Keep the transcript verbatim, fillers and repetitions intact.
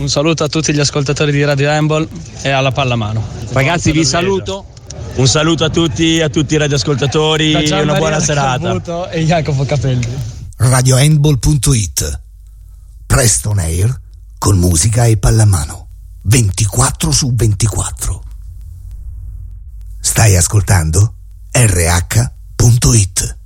Un saluto a tutti gli ascoltatori di Radio Handball e alla pallamano. Ragazzi, vi saluto. Un saluto a tutti, a tutti i radioascoltatori e una buona serata. E Jacopo Capelli. radio handball punto it. Preston Air con musica e pallamano. ventiquattro su ventiquattro. Stai ascoltando R H punto it.